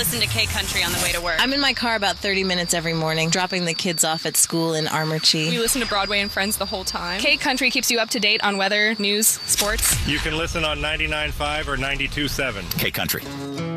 listen to K Country on the way to work. I'm in my car about 30 minutes every morning, dropping the kids off at school in Armorchi. We listen to Broadway and Friends the whole time. K Country keeps you up to date on weather, news, sports. You can listen on 99.5 or 92.7. K Country.